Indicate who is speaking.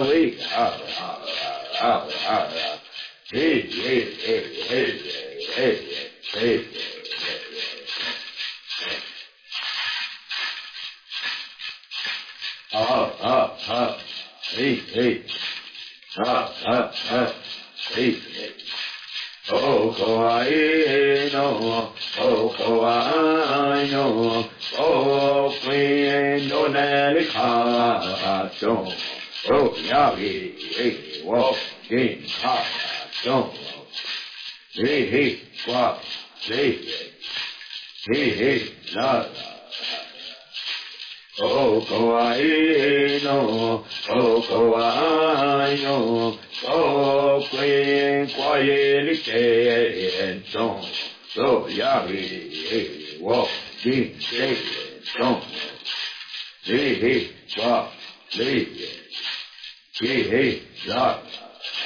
Speaker 1: Oh, Hawaii, no, oh, Hawaii, no, oh, Queen, no, Nelika, don't, oh, Yavi, walk, King, don't, hey, walk, hey, la, oh, Hawaii, no, oh, Hawaii, no, oh, Queen, quiet, don't, so, Yavi, walk, King, don't, hey, walk, hey, la,